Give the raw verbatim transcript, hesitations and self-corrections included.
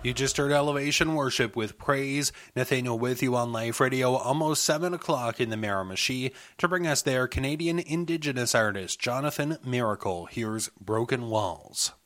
You just heard Elevation Worship with Praise. Nathaniel with you on Life Radio, almost seven o'clock in the Miramichi. To bring us there, Canadian Indigenous artist Jonathan Miracle. Here's Broken Walls.